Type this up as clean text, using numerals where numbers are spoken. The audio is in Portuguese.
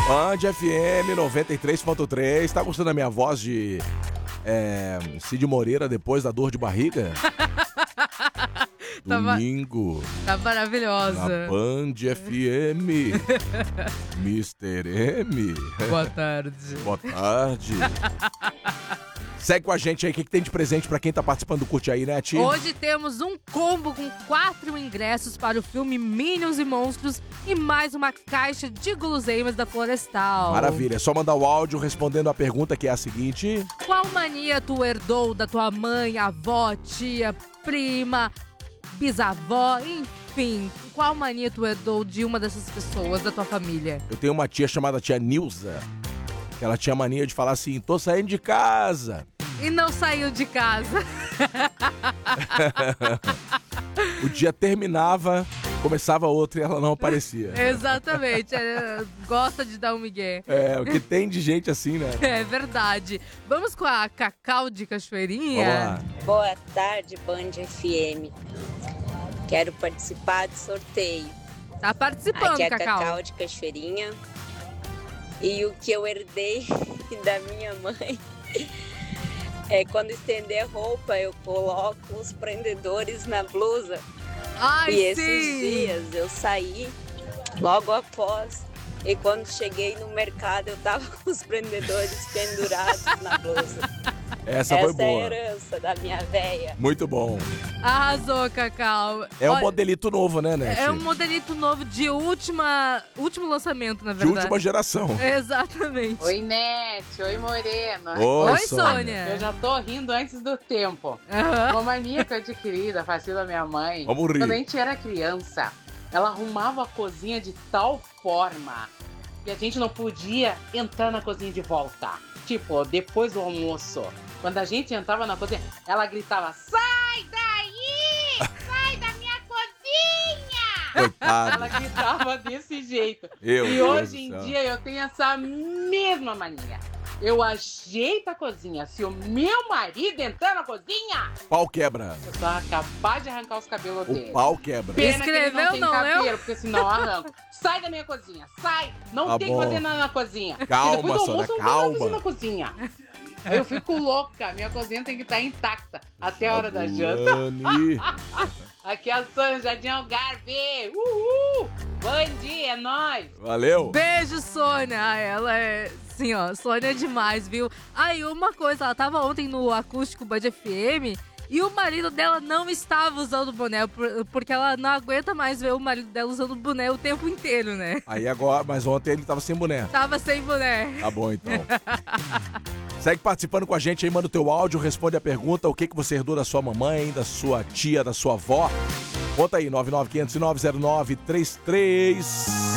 Band FM 93.3. Tá gostando da minha voz de Cid Moreira depois da dor de barriga? Domingo. Tá maravilhosa. Na Band FM. Mr. M. Boa tarde. Boa tarde. Segue com a gente aí, o que tem de presente pra quem tá participando do Curte Aí, né, tia? Hoje temos um combo com 4 ingressos para o filme Minions e Monstros e mais uma caixa de guloseimas da Florestal. Maravilha, é só mandar o áudio respondendo a pergunta que é a seguinte: qual mania tu herdou da tua mãe, avó, tia, prima, bisavó, enfim, qual mania tu herdou de uma dessas pessoas da tua família? Eu tenho uma tia chamada tia Nilza, que ela tinha mania de falar assim: tô saindo de casa. E não saiu de casa. O dia terminava, começava outro e ela não aparecia. Exatamente, gosta de dar um migué. É, o que tem de gente assim, né? É verdade. Vamos com a Cacau de Cachoeirinha? Vamos lá. Boa tarde, Band FM. Quero participar do sorteio. Tá participando, Aqui é a Cacau. Cacau de Cachoeirinha. E o que eu herdei da minha mãe é quando estender roupa, eu coloco os prendedores na blusa. Ai, E sim. esses dias eu saí logo após. E quando cheguei no mercado, eu tava com os prendedores pendurados na blusa. Essa foi Essa é a boa. herança da minha véia. Muito bom. Arrasou, Cacau. É um Olha, modelito novo, né, Net? é um modelito novo de último lançamento, na De verdade. última geração. Exatamente. Oi, Nete. Oi, Morena. Oi, Sônia. Eu já tô rindo antes do tempo. Aham. Uma mania que eu adquiri da facil da minha mãe. Vamos rir. Quando a gente era criança, ela arrumava a cozinha de tal forma que a gente não podia entrar na cozinha de volta. Tipo, depois do almoço. Quando a gente entrava na cozinha, ela gritava: sai daí! Sai da minha cozinha! Coitado. Ela gritava desse jeito. Meu E Deus hoje do em céu. dia eu tenho essa mesma mania. Eu ajeito a cozinha. Se o meu marido entrar na cozinha, Pau quebra. eu tô capaz de arrancar os cabelos dele. O pau quebra. Pena que ele Escreveu, não tem não leu? cabelo, porque senão eu arranco. Sai da minha cozinha, sai! Não Tá tem bom. que fazer nada na cozinha. Calma, E depois do almoço Sônia, eu não vou calma. fazer na cozinha. Aí eu fico louca, minha cozinha tem que estar intacta até a hora da janta. Lani. Aqui é a Sônia, Jardim Algarve. Uhul! Bom dia, é nóis! Valeu. Beijo, Sônia. Ah, ela é... Sim, ó, Sônia é demais, viu? Aí, uma coisa, ela tava ontem no Acústico Band FM e o marido dela não estava usando boné, porque ela não aguenta mais ver o marido dela usando boné o tempo inteiro, né? Aí agora, mas ontem ele tava sem boné. Tava sem boné. Tá bom, então. Segue participando com a gente aí, manda o teu áudio, responde a pergunta, o que você herdou da sua mamãe, da sua tia, da sua avó. Conta aí, 995090933.